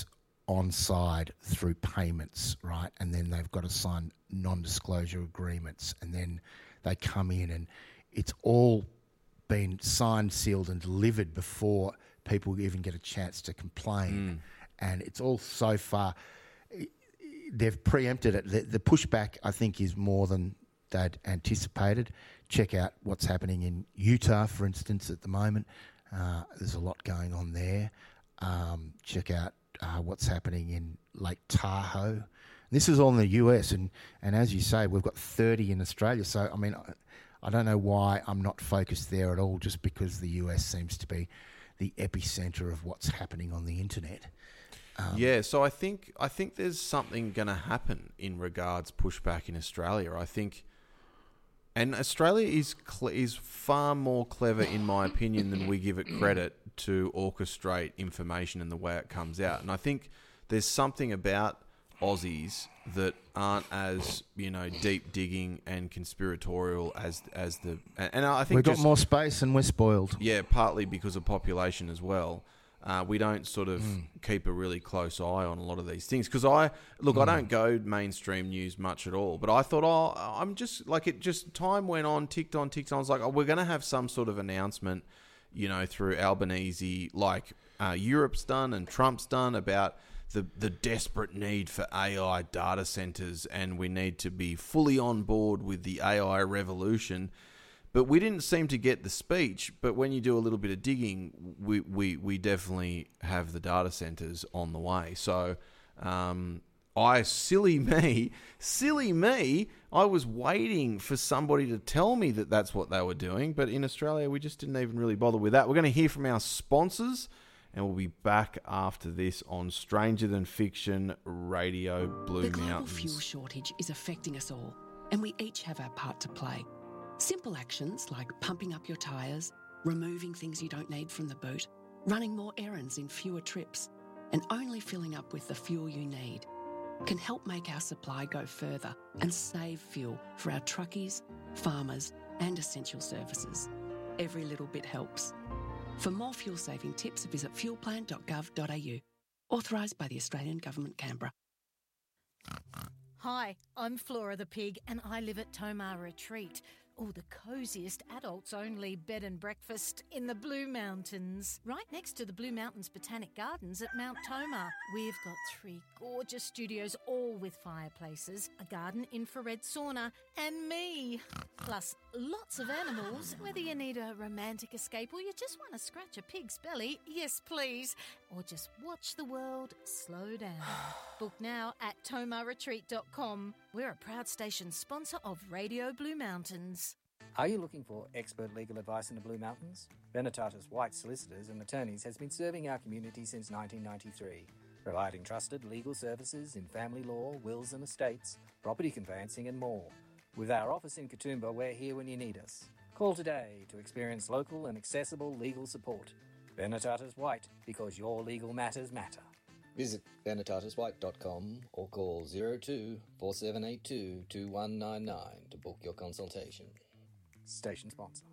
Speaker 2: on side through payments, right? And then they've got to sign non-disclosure agreements, and then they come in, and it's all been signed, sealed, and delivered before people even get a chance to complain. And it's all so far, they've preempted it. The pushback, I think, is more than they'd anticipated. Check out what's happening in Utah, for instance, at the moment. There's a lot going on there. Check out what's happening in Lake Tahoe. This is all in the US, and as you say, we've got 30 in Australia. So, I mean, I don't know why I'm not focused there at all, just because the US seems to be the epicenter of what's happening on the internet.
Speaker 1: So I think there's something going to happen in regards pushback in Australia. I think, and Australia is far more clever, in my opinion, than we give it credit to orchestrate information and the way it comes out. And I think there's something about Aussies that aren't as, deep digging and conspiratorial as the, and I think
Speaker 2: we've got more space and we're spoiled.
Speaker 1: Yeah, partly because of population as well. We don't sort of keep a really close eye on a lot of these things. Because I don't go mainstream news much at all. But I thought, I'm just time went on, ticked on. I was like, we're going to have some sort of announcement, through Albanese, like Europe's done and Trump's done, about the desperate need for AI data centers, and we need to be fully on board with the AI revolution. But we didn't seem to get the speech. But when you do a little bit of digging, we definitely have the data centers on the way. So, silly me, I was waiting for somebody to tell me that that's what they were doing. But in Australia, we just didn't even really bother with that. We're going to hear from our sponsors, and we'll be back after this on Stranger Than Fiction Radio Blue Mountains.
Speaker 3: The global fuel shortage is affecting us all, and we each have our part to play. Simple actions like pumping up your tyres, removing things you don't need from the boot, running more errands in fewer trips, and only filling up with the fuel you need can help make our supply go further and save fuel for our truckies, farmers, and essential services. Every little bit helps. For more fuel-saving tips, visit fuelplan.gov.au. Authorised by the Australian Government, Canberra.
Speaker 4: Hi, I'm Flora the Pig, and I live at Tomar Retreat. Oh, the cosiest adults-only bed and breakfast in the Blue Mountains. Right next to the Blue Mountains Botanic Gardens at Mount Tomar. We've got 3 gorgeous studios, all with fireplaces, a garden infrared sauna, and me. Plus, lots of animals. Whether you need a romantic escape or you just want to scratch a pig's belly, yes please. Or just watch the world slow down. Book now at tomarretreat.com. We're a proud station sponsor of Radio Blue Mountains.
Speaker 5: Are you looking for expert legal advice in the Blue Mountains? Venetatis White Solicitors and Attorneys has been serving our community since 1993, providing trusted legal services in family law, wills and estates, property conveyancing and more. With our office in Katoomba, we're here when you need us. Call today to experience local and accessible legal support. Venetatis White, because your legal matters matter.
Speaker 6: Visit venetatiswhite.com or call 02 4782 2199 to book your consultation.
Speaker 5: Station sponsor.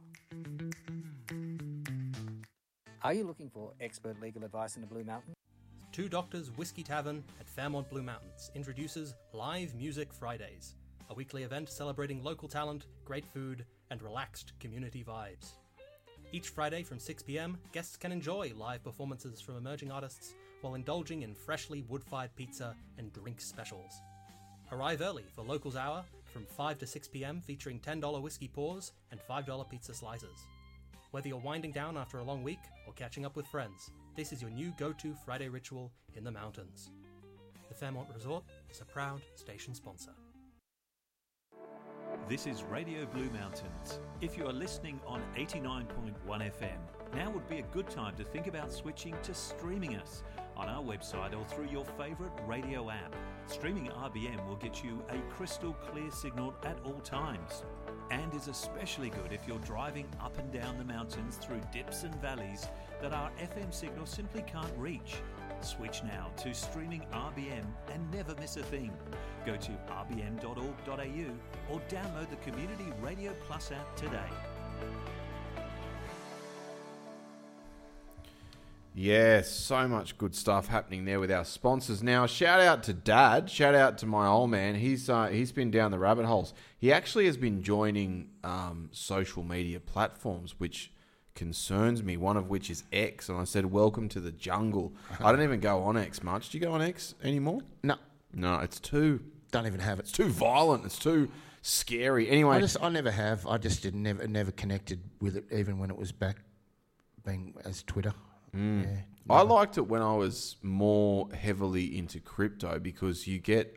Speaker 5: Are you looking for expert legal advice in the Blue Mountains?
Speaker 7: Two Doctors Whiskey Tavern at Fairmont Blue Mountains introduces Live Music Fridays, a weekly event celebrating local talent, great food, and relaxed community vibes. Each Friday from 6 p.m, guests can enjoy live performances from emerging artists while indulging in freshly wood-fired pizza and drink specials. Arrive early for Locals Hour from 5 to 6 p.m, featuring $10 whiskey pours and $5 pizza slices. Whether you're winding down after a long week or catching up with friends, this is your new go-to Friday ritual in the mountains. The Fairmont Resort is a proud station sponsor.
Speaker 8: This is Radio Blue Mountains. If you are listening on 89.1 FM, now would be a good time to think about switching to streaming us on our website or through your favourite radio app. Streaming RBM will get you a crystal clear signal at all times, and is especially good if you're driving up and down the mountains through dips and valleys that our FM signal simply can't reach. Switch now to streaming RBM and never miss a thing. Go to rbm.org.au or download the Community Radio Plus app today.
Speaker 1: Yes, so much good stuff happening there with our sponsors. Now, shout out to Dad. Shout out to my old man. He's been down the rabbit holes. He actually has been joining social media platforms, which concerns me, one of which is X. And I said, welcome to the jungle. I don't even go on X much. Do you go on X anymore?
Speaker 2: No.
Speaker 1: No, it's too...
Speaker 2: Don't even have it.
Speaker 1: It's too violent. It's too scary. Anyway...
Speaker 2: I never have. I just never connected with it, even when it was back being as Twitter. Yeah,
Speaker 1: I liked it when I was more heavily into crypto because you get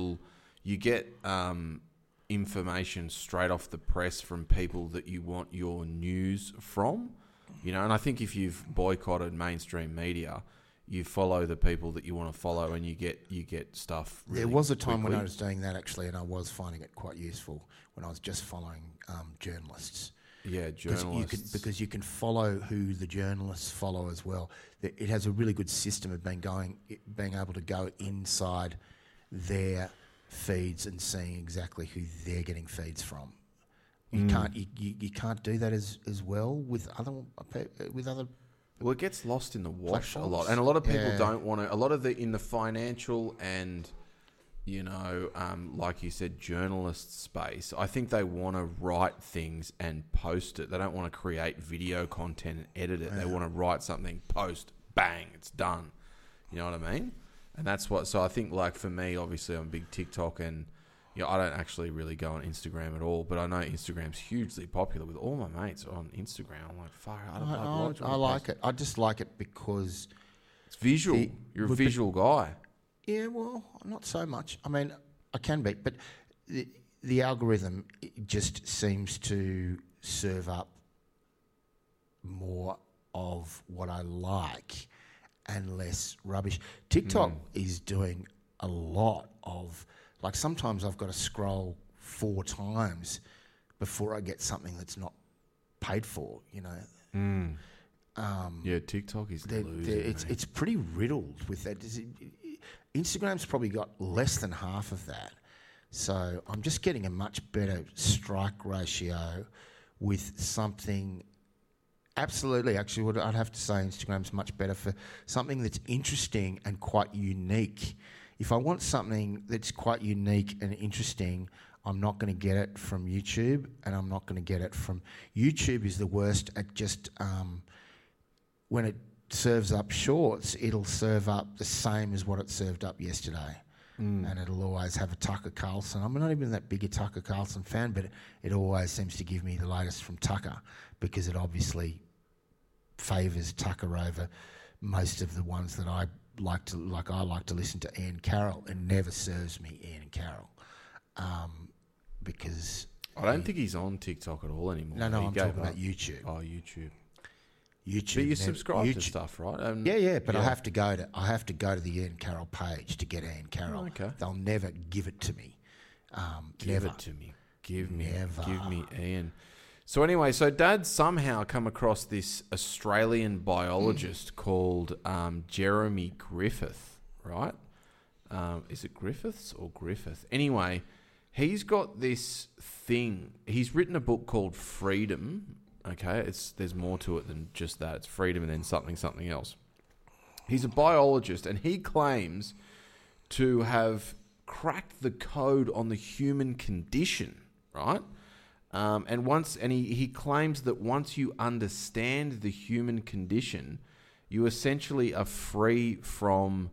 Speaker 1: information straight off the press from people that you want your news from, and I think if you've boycotted mainstream media, you follow the people that you want to follow and you get stuff really
Speaker 2: There was a time
Speaker 1: quickly.
Speaker 2: when I was doing that actually, and I was finding it quite useful when I was just following journalists.
Speaker 1: Yeah, journalists.
Speaker 2: Because you can follow who the journalists follow as well. It has a really good system of being able to go inside their feeds and seeing exactly who they're getting feeds from. You can't do that as well with other.
Speaker 1: Well, it gets lost in the wash
Speaker 2: platforms.
Speaker 1: a lot, and a lot of people don't want to. A lot of in the financial and like you said, journalist space, I think they want to write things and post it. They don't want to create video content and edit it. Yeah. They want to write something, post, bang, it's done. You know what I mean? And that's what. So I think, like for me, obviously, I'm a big TikTok, and I don't actually really go on Instagram at all. But I know Instagram's hugely popular with all my mates on Instagram. I'm like, fuck,
Speaker 2: I like it. I just like it because
Speaker 1: it's visual. You're a visual guy.
Speaker 2: Yeah, well, not so much. I mean, I can be, but the algorithm just seems to serve up more of what I like and less rubbish. TikTok is doing a lot of, like sometimes I've got to scroll 4 times before I get something that's not paid for,
Speaker 1: Yeah, TikTok is losing.
Speaker 2: It's pretty riddled with that. Instagram's probably got less than half of that. So I'm just getting a much better strike ratio with something. Absolutely, actually, what I'd have to say Instagram's much better for something that's interesting and quite unique. If I want something that's quite unique and interesting, I'm not going to get it from YouTube, and I'm not going to get it from... YouTube is the worst at just... when it serves up shorts, it'll serve up the same as what it served up yesterday. And it'll always have a Tucker Carlson. I'm not even that big a Tucker Carlson fan, but it always seems to give me the latest from Tucker because it obviously favours Tucker over most of the ones that I like to listen to Ian Carroll, and never serves me Ian Carroll because
Speaker 1: I don't think he's on TikTok at all anymore.
Speaker 2: No, I'm talking about YouTube.
Speaker 1: Oh, YouTube.
Speaker 2: YouTube.
Speaker 1: But you subscribe to stuff, right?
Speaker 2: Yeah. But I have to go to the Ian Carroll page to get Ian Carroll.
Speaker 1: Oh, okay.
Speaker 2: They'll never give it to me.
Speaker 1: Give it to me. Give me Ian. So anyway, Dad's somehow come across this Australian biologist called Jeremy Griffith, right? Is it Griffiths or Griffith? Anyway, he's got this thing. He's written a book called Freedom. Okay, there's more to it than just that. It's freedom and then something else. He's a biologist, and he claims to have cracked the code on the human condition, right? And he claims that once you understand the human condition, you essentially are free from,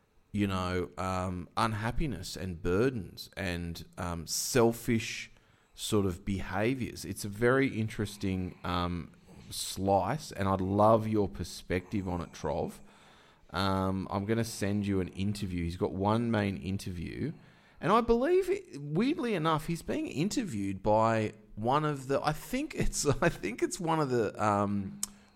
Speaker 1: unhappiness and burdens and selfish sort of behaviours. It's a very interesting slice, and I'd love your perspective on it, Trov. I'm going to send you an interview. He's got one main interview, and I believe, weirdly enough, he's being interviewed by one of the. I think it's one of the.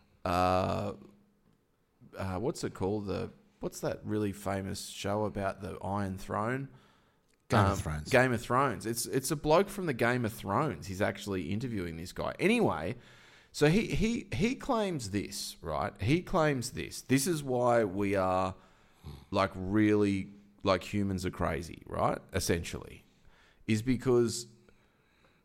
Speaker 1: What's it called? What's that really famous show about the Iron Throne?
Speaker 2: Game of Thrones.
Speaker 1: Game of Thrones. It's a bloke from the Game of Thrones. He's actually interviewing this guy. Anyway, so he claims this, right? He claims this. This is why we are like really like humans are crazy, right? Essentially, is because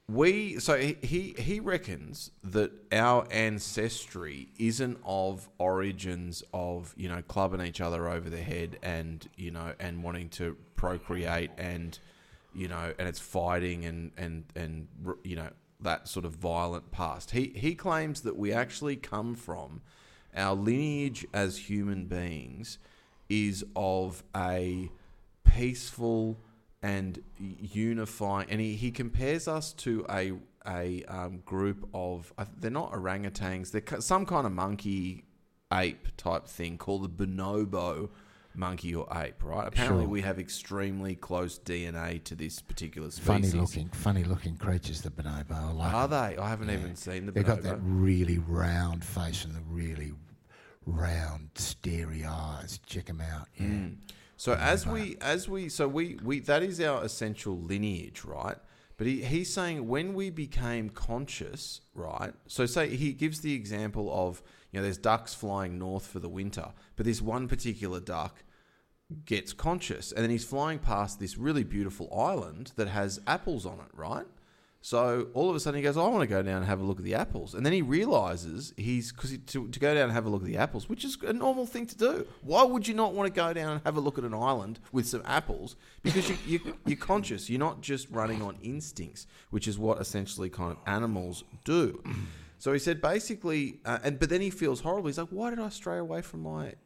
Speaker 1: he reckons that our ancestry isn't of origins of, you know, clubbing each other over the head and, you know, and wanting to procreate and, you know, and it's fighting and you know, that sort of violent past. He claims that we actually come from, our lineage as human beings is of a peaceful and unifying, and he compares us to a group of, they're not orangutans, they're some kind of monkey ape type thing called the bonobo monkey or ape, right? Apparently
Speaker 2: Sure.
Speaker 1: we have extremely close DNA to this particular species.
Speaker 2: Funny looking creatures, the bonobo. I like
Speaker 1: Are
Speaker 2: them.
Speaker 1: they? I haven't even seen the
Speaker 2: They've
Speaker 1: bonobo.
Speaker 2: got that really round face and the really round, starey eyes. Check them out. Yeah.
Speaker 1: So we that is our essential lineage, right? But he's saying when we became conscious, right? So say he gives the example of, you know, there's ducks flying north for the winter, but this one particular duck gets conscious, and then he's flying past this really beautiful island that has apples on it, right? So all of a sudden he goes, I want to go down and have a look at the apples. And then he realises to go down and have a look at the apples, which is a normal thing to do. Why would you not want to go down and have a look at an island with some apples? Because you're conscious. You're not just running on instincts, which is what essentially kind of animals do. So he said basically, but then he feels horrible. He's like, why did I stray away from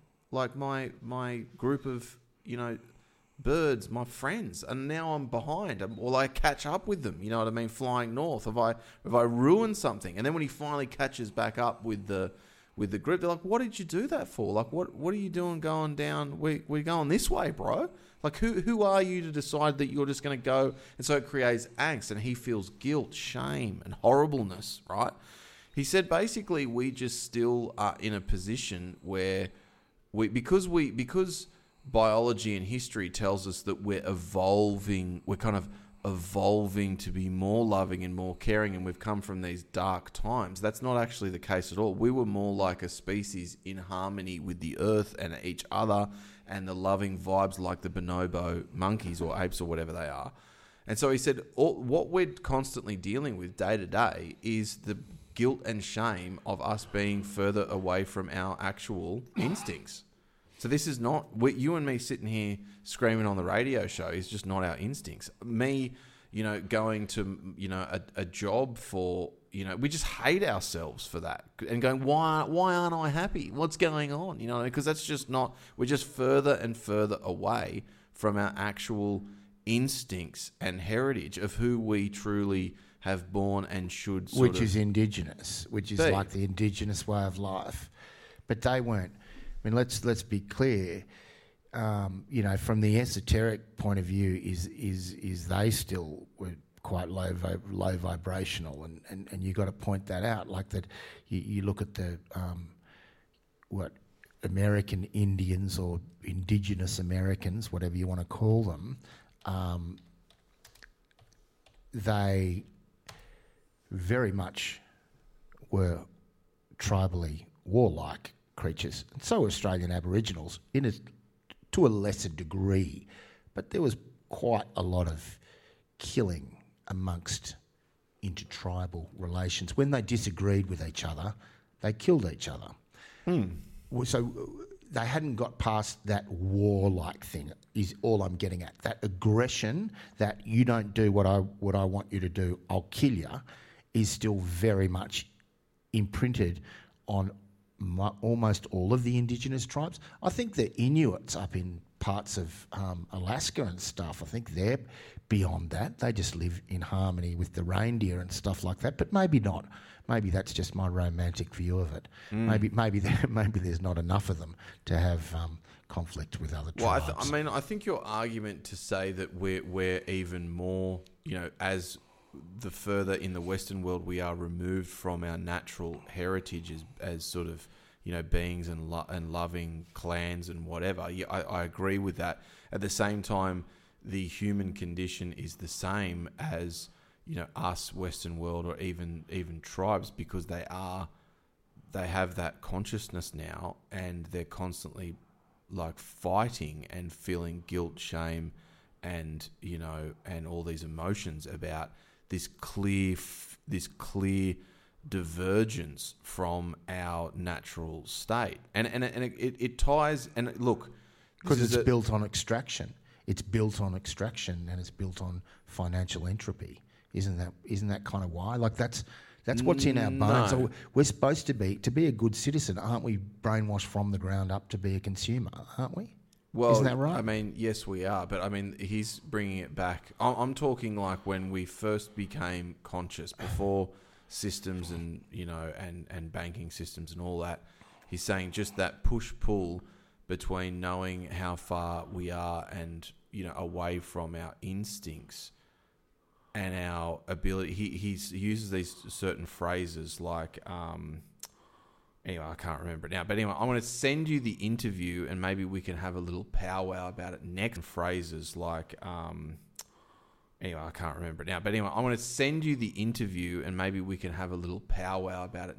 Speaker 1: my group of, you know, birds, my friends, and now I'm behind. Will I catch up with them? You know what I mean? Flying north. Have I ruined something? And then when he finally catches back up with the group, they're like, "What did you do that for? Like, what are you doing going down? We're going this way, bro. Like, who are you to decide that you're just going to go?" And so it creates angst, and he feels guilt, shame, and horribleness. Right? He said basically we just still are in a position where because biology and history tells us that we're kind of evolving to be more loving and more caring, and we've come from these dark times. That's not actually the case at all. We were more like a species in harmony with the earth and each other and the loving vibes like the bonobo monkeys or apes or whatever they are. And so he said what we're constantly dealing with day to day is the guilt and shame of us being further away from our actual instincts. So this is not, you and me sitting here screaming on the radio show is just not our instincts. Me, you know, going to, you know, a job for, you know, we just hate ourselves for that and going, why aren't I happy? What's going on? You know, because that's just not, we're just further and further away from our actual instincts and heritage of who we truly have born and should sort
Speaker 2: Which is indigenous, which is like the indigenous way of life. But they weren't. I mean, let's be clear. You know, from the esoteric point of view, is they still were quite low vibrational, and you got to point that out. Like that, you look at the American Indians or indigenous Americans, whatever you want to call them. They very much were tribally warlike creatures. And so were Australian Aboriginals to a lesser degree, but there was quite a lot of killing amongst intertribal relations. When they disagreed with each other, they killed each other. So they hadn't got past that warlike thing, is all I'm getting at. That aggression, that you don't do what I want you to do, I'll kill you, is still very much imprinted on almost all of the indigenous tribes. I think the Inuits up in parts of Alaska and stuff, I think they're beyond that. They just live in harmony with the reindeer and stuff like that, but maybe not. Maybe that's just my romantic view of it. Maybe there's not enough of them to have conflict with other tribes.
Speaker 1: Well, I think your argument to say that we're even more, you know, as the further in the Western world we are removed from our natural heritage as sort of, you know, beings and loving clans and whatever. Yeah, I agree with that. At the same time, the human condition is the same as, you know, us, Western world, or even tribes, because they have that consciousness now, and they're constantly like fighting and feeling guilt, shame, and, you know, and all these emotions about this clear divergence from our natural state, and it ties. And look,
Speaker 2: because it's built on extraction. It's built on extraction, and it's built on financial entropy. Isn't that kind of why? Like that's what's in our bones.
Speaker 1: No.
Speaker 2: So we're supposed to be a good citizen, aren't we? Brainwashed from the ground up to be a consumer, aren't we?
Speaker 1: Well,
Speaker 2: isn't that right?
Speaker 1: I mean, yes, we are, but I mean, he's bringing it back. I'm talking like when we first became conscious, before systems and and banking systems and all that. He's saying just that push-pull between knowing how far we are and away from our instincts and our ability. He uses these certain phrases like. Anyway, I can't remember it now. But anyway, I'm going to send you the interview and maybe we can have a little powwow about it next. Phrases like, anyway, I can't remember it now. But anyway, I'm going to send you the interview and maybe we can have a little powwow about it